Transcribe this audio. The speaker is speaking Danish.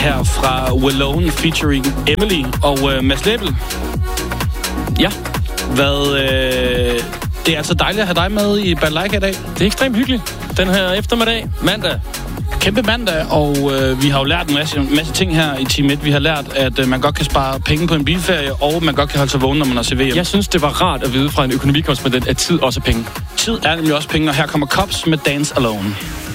her fra Wallone featuring Emily og Mads Lebel. Ja. Det er altså dejligt at have dig med i Balalaika i dag. Det er ekstremt hyggeligt. Den her eftermiddag, mandag. Kæmpe mandag, og vi har jo lært en masse ting her i Team 1. Vi har lært, at man godt kan spare penge på en bilferie, og man godt kan holde sig vågen, når man har CV'er. Jeg synes, det var rart at vide fra en økonomikorrespondent, at tid også er penge. Tid er nemlig også penge, og her kommer Cops med Dance Alone.